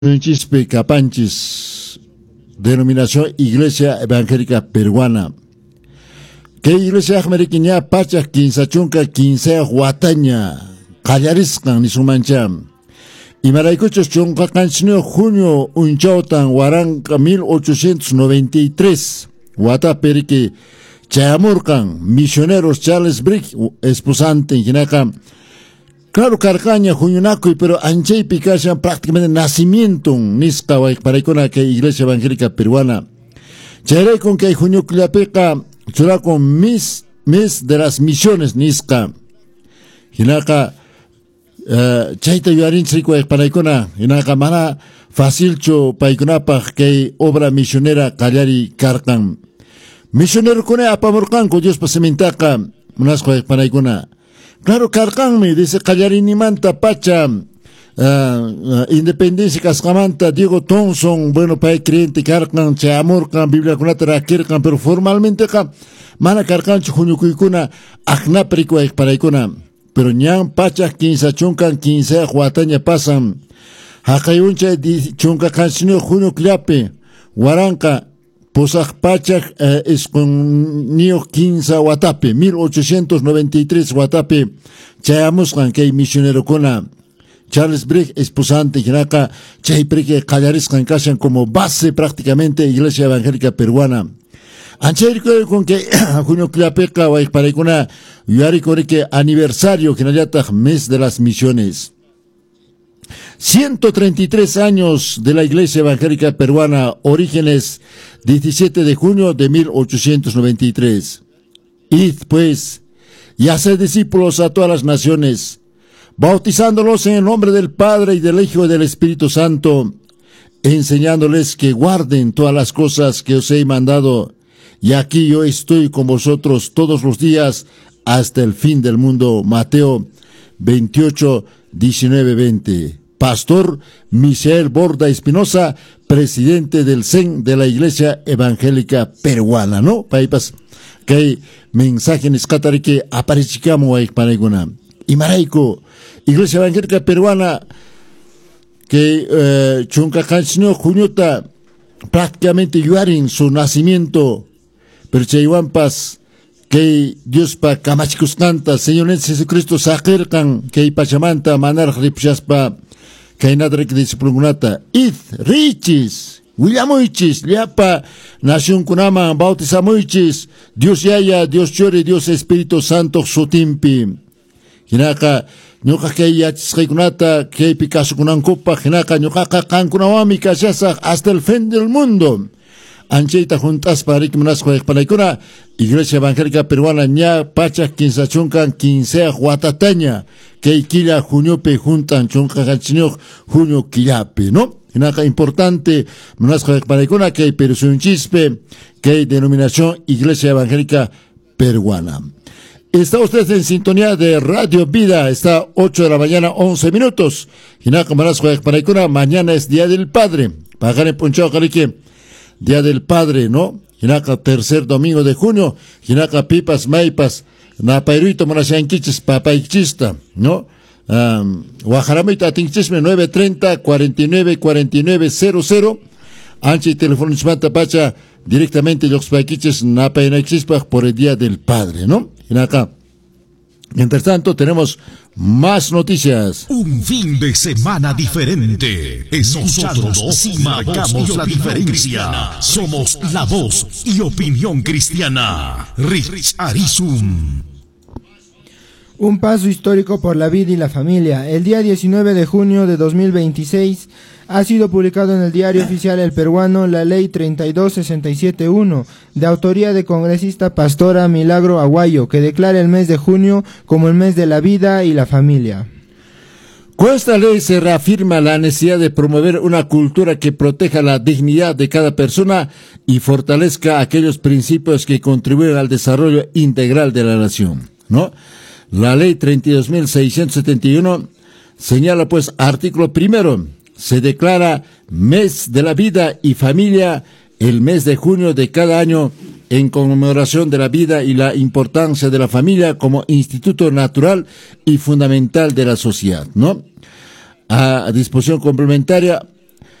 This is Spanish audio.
Chispe Capanchis, denominación Iglesia Evangélica Peruana. Que Iglesia Americaña Pacha Quinsachunca Quinsea Huataña, Callariscan ni Sumancham. Y Maraicochos Chunca Canchino Junio Unchautan Huaranca 1893. Huata Perique Chayamurcan, misioneros Charles Brick, esposante en Jinacam. Claro, Carcaña, Juñunaco, pero Anche Picacha prácticamente nacimiento, Nisca, para que Iglesia Evangélica Peruana. Chere con que Junio Clapeca, chura con mes de las misiones, Nisca. Hinaka, Chaita Yuarin Chico, para Hinaka Mana, Facilcho, Paiconapa, que obra misionera, Callari, Carcan. Misionero con Apamorcan, con Dios Pasementaca, Munasco, para Claro, Carcanme, dice Callarini Manta, Pacha, Independencia Cascamanta, Diego Thompson, bueno, país creyente, Carcan, Chamorcan, Biblia Cunatra, Kirkan, pero formalmente, Mana Carcan, Chujuñucuicuna, Agnaprico, Paraicuna, pero Ñan, Pacha, Quinsachuncan, Quinsea, Huataña pasan, Hacayuncha, Chunca Cancino, Junio Cliape, Huaranca, Posaj Pachak es con Nio 15 Huatape, 1893 Huatape, Chayamuscan que misionero con Charles Brick, esposante, Jinaka, Chaypreque, Callariscan, Cashan como base prácticamente Iglesia Evangélica Peruana. Ancherico con que Junio Clapeca, Huayparecuna, Yarico que aniversario, que mes de las misiones. 133 años de la Iglesia Evangélica Peruana, orígenes 17 de junio de 1893. Id pues, y haced discípulos a todas las naciones, bautizándolos en el nombre del Padre y del Hijo y del Espíritu Santo, enseñándoles que guarden todas las cosas que os he mandado, y aquí yo estoy con vosotros todos los días hasta el fin del mundo. Mateo 28, 19, 20. Pastor Misael Borda Espinosa, presidente del CEN de la Iglesia Evangélica Peruana, ¿no? Paipas, que hay mensaje en escatari que aparechicamo a Paneguna. Y Maraico, Iglesia Evangélica Peruana, que Chunca Cancino Junyota, prácticamente yuarin su nacimiento, pero Chayuampas, que Dios pa Camachicus canta, Señor Jesucristo sacercan, que Pachamanta, Manar Ripchaspa, que nadie que dice Plungunata, Id, Richis, Willamoichis, Liapa, Nación Kunama, Bautizamoichis, Dios Yaya, Dios Chore, Dios Espíritu Santo, Sotimpi. Hinaka, Nyoka que Yachis Kunata, que Picasso Kunancopa, Hinaka, Nyoka Kankunawami, Kashasa, hasta el fin del mundo. Ancheita juntas para que Munasco Palaicuna, Iglesia Evangélica Peruana, Ña, Pacha, Quinsachuncan, Quinsea, Huatataña, que Iquila, Juniope, juntan, Chunca, Cachinio, Junio, Quillape, ¿no? Inaca importante, Munasco Palaicuna, que Perusun Chispe, que denominación Iglesia Evangélica Peruana. Está usted en sintonía de Radio Vida, está 8 de la mañana, 11 minutos. Inaca Munasco Palaicuna, mañana es Día del Padre. Pagar en Ponchao, Carique. Día del Padre, ¿no? Jinaka tercer domingo de junio, Jinaka pipas, maipas, napairuito monasyanquichis, papaichista, ¿no? Guajaramita atingchisme 930-49-49-00, anchi teléfono chmanta pacha, directamente los paiquiches napainachispa por el Día del Padre, ¿no? Jinaka. Mientras tanto, tenemos más noticias. Un fin de semana diferente. Nosotros sí marcamos la diferencia. Somos la voz y opinión cristiana. Rich Arizum. Un paso histórico por la vida y la familia. El día 19 de junio de 2026 ha sido publicado en el Diario Oficial El Peruano la Ley 32671, de autoría de congresista Pastora Milagro Aguayo, que declara el mes de junio como el mes de la vida y la familia. Con esta ley se reafirma la necesidad de promover una cultura que proteja la dignidad de cada persona y fortalezca aquellos principios que contribuyen al desarrollo integral de la nación, ¿no? La Ley 32.671 señala, pues, artículo primero, se declara mes de la vida y familia el mes de junio de cada año en conmemoración de la vida y la importancia de la familia como instituto natural y fundamental de la sociedad, ¿no? A disposición complementaria,